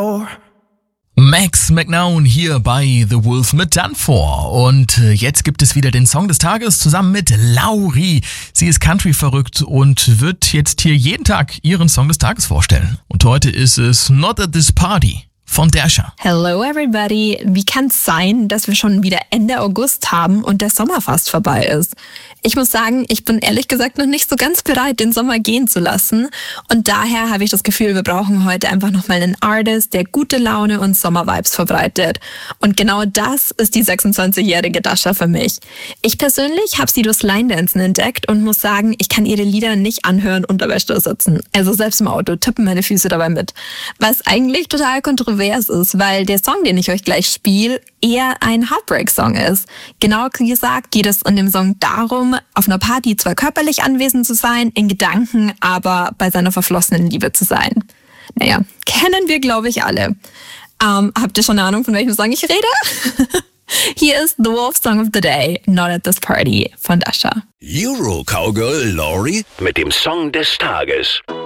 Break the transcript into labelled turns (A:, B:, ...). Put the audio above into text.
A: Max McNown hier bei The Wolf mit Danfor. Und jetzt gibt es wieder den Song des Tages zusammen mit Lauri. Sie ist Country verrückt und wird jetzt hier jeden Tag ihren Song des Tages vorstellen. Und heute ist es Not at This Party von Dasher.
B: Hello everybody. Wie kann es sein, dass wir schon wieder Ende August haben und der Sommer fast vorbei ist? Ich muss sagen, ich bin ehrlich gesagt noch nicht so ganz bereit, den Sommer gehen zu lassen. Und daher habe ich das Gefühl, wir brauchen heute einfach nochmal einen Artist, der gute Laune und Sommervibes verbreitet. Und genau das ist die 26-jährige Dasher für mich. Ich persönlich habe sie durchs Line-Dancen entdeckt und muss sagen, ich kann ihre Lieder nicht anhören und dabei still sitzen. Also selbst im Auto tippen meine Füße dabei mit. Was eigentlich total kontrovers ist, weil der Song, den ich euch gleich spiele, eher ein Heartbreak-Song ist. Genauer gesagt geht es in dem Song darum, auf einer Party zwar körperlich anwesend zu sein, in Gedanken aber bei seiner verflossenen Liebe zu sein. Naja, kennen wir, glaube ich, alle. Habt ihr schon eine Ahnung, von welchem Song ich rede? Hier ist The Wolf Song of the Day, Not at This Party von Dasher.
C: Euro Cowgirl Lauri mit dem Song des Tages.